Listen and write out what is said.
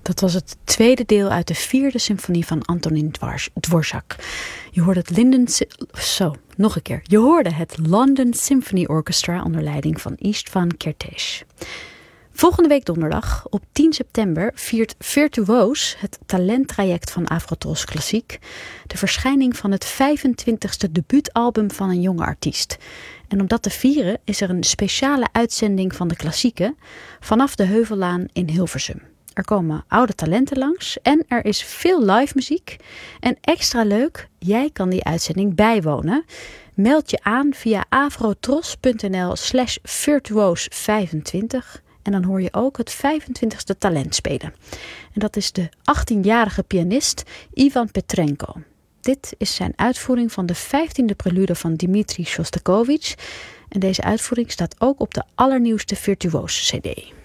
Dat was het tweede deel uit de 4e symfonie van Antonin Dvorak. Je hoorde het London Symphony Orchestra onder leiding van Istvan Kertész. Volgende week donderdag, op 10 september, viert Virtuoos, het talenttraject van Afrotros Klassiek, de verschijning van het 25e debuutalbum van een jonge artiest. En om dat te vieren is er een speciale uitzending van de klassieken vanaf de Heuvellaan in Hilversum. Er komen oude talenten langs en er is veel live muziek. En extra leuk, jij kan die uitzending bijwonen. Meld je aan via afrotros.nl/virtuoos25 en dan hoor je ook het 25e talent spelen. En dat is de 18-jarige pianist Ivan Petrenko. Dit is zijn uitvoering van de 15e prelude van Dmitri Shostakovich. En deze uitvoering staat ook op de allernieuwste Virtuoos CD.